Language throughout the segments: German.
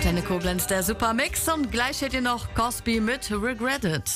Antenne Koblenz, der Supermix, und gleich hört ihr noch Cosby mit Regretted.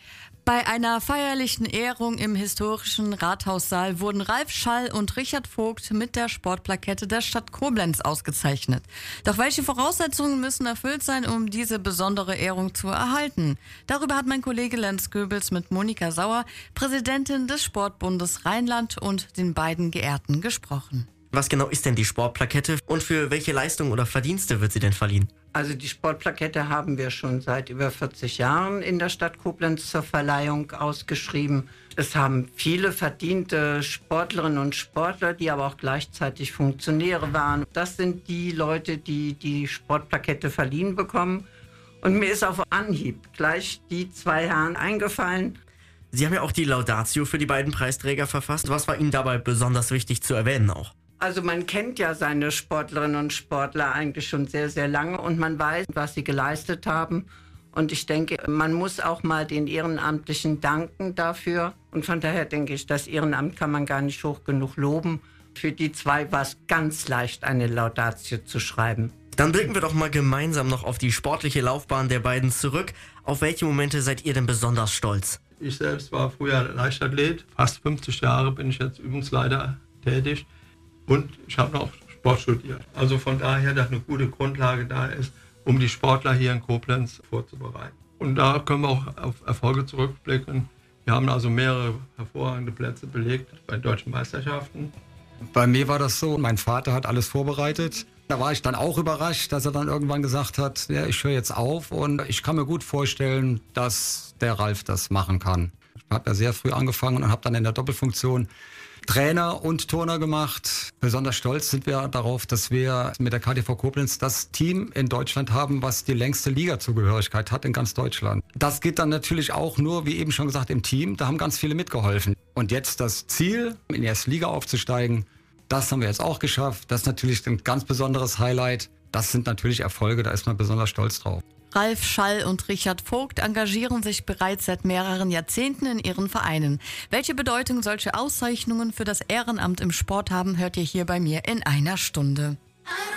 Bei einer feierlichen Ehrung im historischen Rathaussaal wurden Ralf Schall und Richard Vogt mit der Sportplakette der Stadt Koblenz ausgezeichnet. Doch welche Voraussetzungen müssen erfüllt sein, um diese besondere Ehrung zu erhalten? Darüber hat mein Kollege Lenz Goebels mit Monika Sauer, Präsidentin des Sportbundes Rheinland, und den beiden Geehrten gesprochen. Was genau ist denn die Sportplakette und für welche Leistungen oder Verdienste wird sie denn verliehen? Also die Sportplakette haben wir schon seit über 40 Jahren in der Stadt Koblenz zur Verleihung ausgeschrieben. Es haben viele verdiente Sportlerinnen und Sportler, die aber auch gleichzeitig Funktionäre waren. Das sind die Leute, die die Sportplakette verliehen bekommen. Und mir ist auf Anhieb gleich die zwei Herren eingefallen. Sie haben ja auch die Laudatio für die beiden Preisträger verfasst. Was war Ihnen dabei besonders wichtig zu erwähnen auch? Also man kennt ja seine Sportlerinnen und Sportler eigentlich schon sehr, sehr lange und man weiß, was sie geleistet haben. Und ich denke, man muss auch mal den Ehrenamtlichen danken dafür. Und von daher denke ich, das Ehrenamt kann man gar nicht hoch genug loben. Für die zwei war es ganz leicht, eine Laudatio zu schreiben. Dann blicken wir doch mal gemeinsam noch auf die sportliche Laufbahn der beiden zurück. Auf welche Momente seid ihr denn besonders stolz? Ich selbst war früher Leichtathlet. Fast 50 Jahre bin ich jetzt Übungsleiter tätig. Und ich habe noch Sport studiert. Also von daher, dass eine gute Grundlage da ist, um die Sportler hier in Koblenz vorzubereiten. Und da können wir auch auf Erfolge zurückblicken. Wir haben also mehrere hervorragende Plätze belegt bei deutschen Meisterschaften. Bei mir war das so, mein Vater hat alles vorbereitet. Da war ich dann auch überrascht, dass er dann irgendwann gesagt hat, ja, ich höre jetzt auf, und ich kann mir gut vorstellen, dass der Ralf das machen kann. Ich habe ja sehr früh angefangen und habe dann in der Doppelfunktion Trainer und Turner gemacht. Besonders stolz sind wir darauf, dass wir mit der KTV Koblenz das Team in Deutschland haben, was die längste Liga-Zugehörigkeit hat in ganz Deutschland. Das geht dann natürlich auch nur, wie eben schon gesagt, im Team. Da haben ganz viele mitgeholfen. Und jetzt das Ziel, in die erste Liga aufzusteigen, das haben wir jetzt auch geschafft. Das ist natürlich ein ganz besonderes Highlight. Das sind natürlich Erfolge, da ist man besonders stolz drauf. Ralf Schall und Richard Vogt engagieren sich bereits seit mehreren Jahrzehnten in ihren Vereinen. Welche Bedeutung solche Auszeichnungen für das Ehrenamt im Sport haben, hört ihr hier bei mir in einer Stunde.